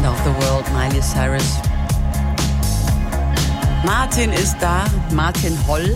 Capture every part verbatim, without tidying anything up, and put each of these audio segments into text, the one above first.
Center of the World, Miley Cyrus. Martin ist da, Martin Holl,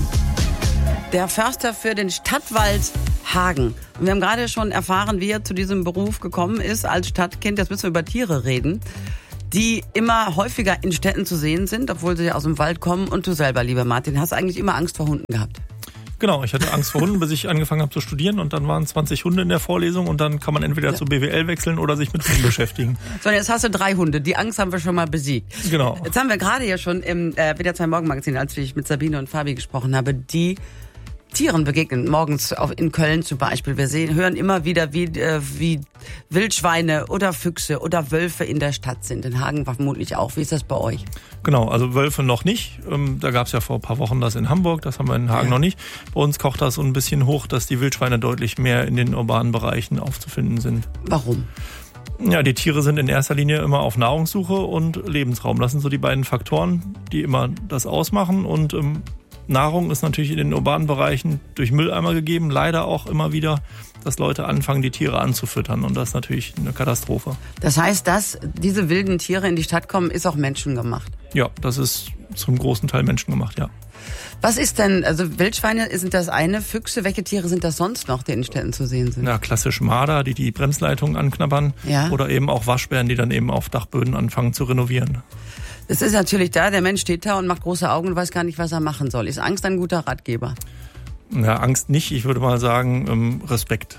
der Förster für den Stadtwald Hagen. Und wir haben gerade schon erfahren, wie er zu diesem Beruf gekommen ist als Stadtkind. Jetzt müssen wir über Tiere reden, die immer häufiger in Städten zu sehen sind, obwohl sie aus dem Wald kommen. Und du selber, lieber Martin, hast eigentlich immer Angst vor Hunden gehabt? Genau, ich hatte Angst vor Hunden, bis ich angefangen habe zu studieren, und dann waren zwanzig Hunde in der Vorlesung und dann kann man entweder ja. zu B W L wechseln oder sich mit Hunden beschäftigen. So, jetzt hast du drei Hunde. Die Angst haben wir schon mal besiegt. Genau. Jetzt haben wir gerade ja schon im äh, W D R zwei Morgenmagazin, als ich mit Sabine und Fabi gesprochen habe, die Tieren begegnen, morgens auf, in Köln zum Beispiel. Wir sehen, hören immer wieder, wie, äh, wie Wildschweine oder Füchse oder Wölfe in der Stadt sind. In Hagen vermutlich auch. Wie ist das bei euch? Genau, also Wölfe noch nicht. Ähm, da gab es ja vor ein paar Wochen das in Hamburg, das haben wir in Hagen ja. noch nicht. Bei uns kocht das so ein bisschen hoch, dass die Wildschweine deutlich mehr in den urbanen Bereichen aufzufinden sind. Warum? Ja, die Tiere sind in erster Linie immer auf Nahrungssuche und Lebensraum. Das sind so die beiden Faktoren, die immer das ausmachen. Und ähm, Nahrung ist natürlich in den urbanen Bereichen durch Mülleimer gegeben, leider auch immer wieder, dass Leute anfangen, die Tiere anzufüttern, und das ist natürlich eine Katastrophe. Das heißt, dass diese wilden Tiere in die Stadt kommen, ist auch menschengemacht? Ja, das ist zum großen Teil menschengemacht, ja. Was ist denn, also Wildschweine sind das eine, Füchse, welche Tiere sind das sonst noch, die in Städten zu sehen sind? Ja, klassisch Marder, die die Bremsleitungen anknabbern, ja. oder eben auch Waschbären, die dann eben auf Dachböden anfangen zu renovieren. Es ist natürlich da, der Mensch steht da und macht große Augen und weiß gar nicht, was er machen soll. Ist Angst ein guter Ratgeber? Ja, Angst nicht, ich würde mal sagen, ähm, Respekt.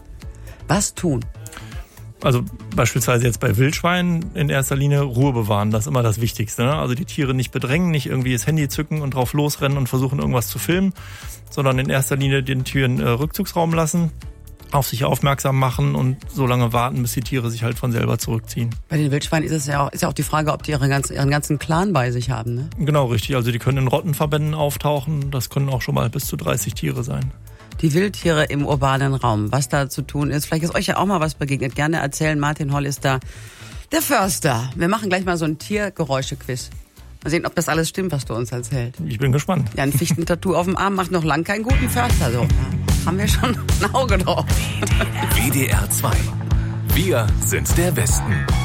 Was tun? Also beispielsweise jetzt bei Wildschweinen in erster Linie Ruhe bewahren, das ist immer das Wichtigste. Ne? Also die Tiere nicht bedrängen, nicht irgendwie das Handy zücken und drauf losrennen und versuchen irgendwas zu filmen, sondern in erster Linie den Tieren äh, Rückzugsraum lassen, auf sich aufmerksam machen und so lange warten, bis die Tiere sich halt von selber zurückziehen. Bei den Wildschweinen ist es ja auch, ist ja auch die Frage, ob die ihren ganzen, ihren ganzen Clan bei sich haben, ne? Genau, richtig. Also die können in Rottenverbänden auftauchen. Das können auch schon mal bis zu dreißig Tiere sein. Die Wildtiere im urbanen Raum, was da zu tun ist. Vielleicht ist euch ja auch mal was begegnet. Gerne erzählen. Martin Holl ist da, der Förster. Wir machen gleich mal so ein Tiergeräusche-Quiz. Mal sehen, ob das alles stimmt, was du uns erzählst. Ich bin gespannt. Ja, ein Fichtentattoo auf dem Arm macht noch lang keinen guten Förster. So, haben wir schon ein Auge drauf. W D R zwei. Wir sind der Westen.